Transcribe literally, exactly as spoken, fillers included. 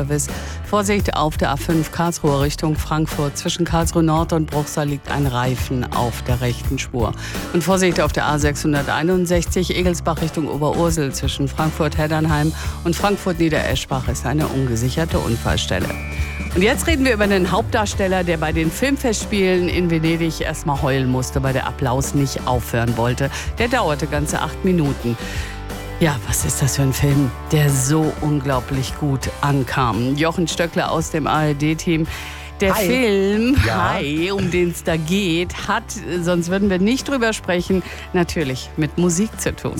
Service. Vorsicht auf der A fünf Karlsruhe Richtung Frankfurt. Zwischen Karlsruhe Nord und Bruchsal liegt ein Reifen auf der rechten Spur. Und Vorsicht auf der A sechshunderteinundsechzig Egelsbach Richtung Oberursel. Zwischen Frankfurt-Heddernheim und Frankfurt-Niedereschbach ist eine ungesicherte Unfallstelle. Und jetzt reden wir über den Hauptdarsteller, der bei den Filmfestspielen in Venedig erstmal heulen musste, weil der Applaus nicht aufhören wollte. Der dauerte ganze acht Minuten. Ja, was ist das für ein Film, der so unglaublich gut ankam? Jochen Stöckler aus dem A R D-Team. Der Hi. Film, Ja. Hi, um den es da geht, hat, sonst würden wir nicht drüber sprechen, natürlich mit Musik zu tun.